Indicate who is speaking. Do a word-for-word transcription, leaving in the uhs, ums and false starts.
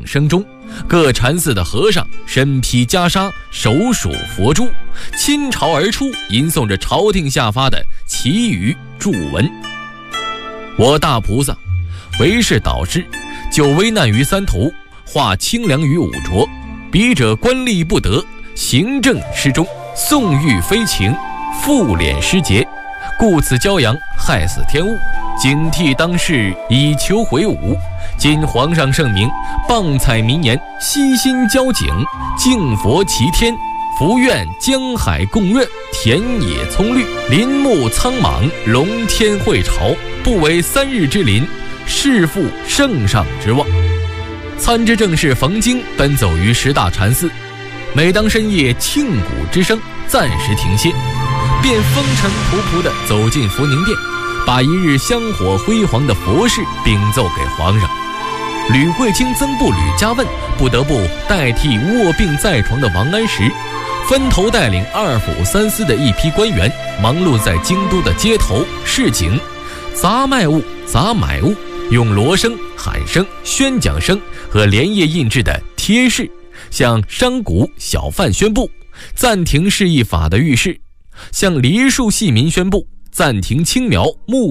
Speaker 1: 声中，各禅寺的和尚身披袈裟，手属佛珠，倾巢而出，吟诵着朝廷下发的祈语祝文。我大菩萨，为是导师，久危难于三途，化清凉于五浊，笔者官吏不得，行政失中，宋玉非情，复敛失节，故此骄阳，害死天物，警惕当世，以求回武。今皇上圣明，棒采民言，悉心交警，敬佛齐天，福愿江海共润，田野葱绿，林木苍莽，龙天会朝，不为三日之林，是负圣上之望。参知政事冯京奔走于十大禅寺，每当深夜磬鼓之声暂时停歇，便风尘仆仆地走进福宁殿，把一日香火辉煌的佛事禀奏给皇上。吕贵卿曾部吕家问不得不代替卧病在床的王安石，分头带领二府三司的一批官员，忙碌在京都的街头市井，砸卖物砸买物，用锣声喊声宣讲声和连夜印制的贴示，向商贾小贩宣布暂停市役法的预示，向梨树戏民宣布暂停青苗木